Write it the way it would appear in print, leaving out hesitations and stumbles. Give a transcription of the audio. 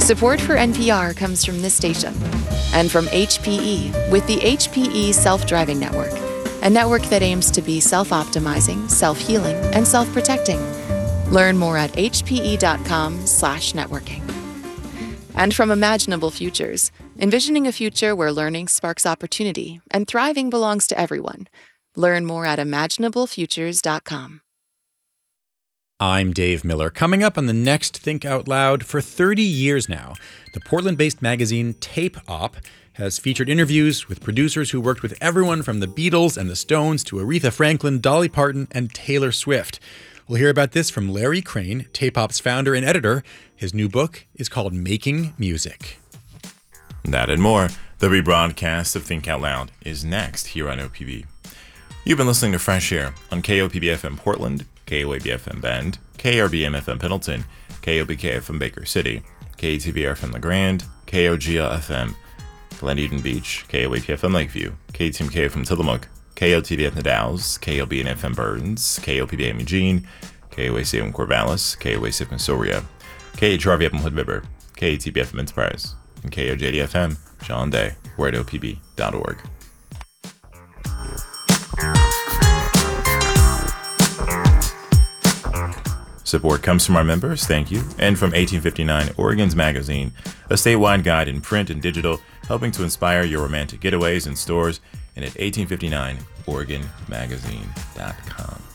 Support for NPR comes from this station and from HPE with the HPE Self-Driving Network, a network that aims to be self-optimizing, self-healing, and self-protecting. Learn more at hpe.com/networking. And from Imaginable Futures, envisioning a future where learning sparks opportunity and thriving belongs to everyone. Learn more at imaginablefutures.com. I'm Dave Miller. Coming up on the next Think Out Loud, for 30 years now, the Portland-based magazine Tape Op has featured interviews with producers who worked with everyone from the Beatles and the Stones to Aretha Franklin, Dolly Parton, and Taylor Swift. We'll hear about this from Larry Crane, Tape Op's founder and editor. His new book is called Making Music. That and more. The rebroadcast of Think Out Loud is next here on OPB. You've been listening to Fresh Air on KOPB-FM Portland, KOAB-FM Bend, KRBM-FM Pendleton, KOBK-FM Baker City, KTVR-FM LeGrand, KOGL-FM Glen Eden Beach, KOAP-FM Lakeview, KTMK-FM Tillamook, KOTV-FM The Dalles, KOBN-FM Burns, KOPB-FM Eugene, KOAC-FM Corvallis, KOAC-FM Soria, KHRV-FM Hood River, KTB-FM Enterprise, and KOJD-FM John Day. We're at opb.org. Support comes from our members, thank you, and from 1859 Oregon's Magazine, a statewide guide in print and digital, helping to inspire your romantic getaways in stores and at 1859oregonmagazine.com.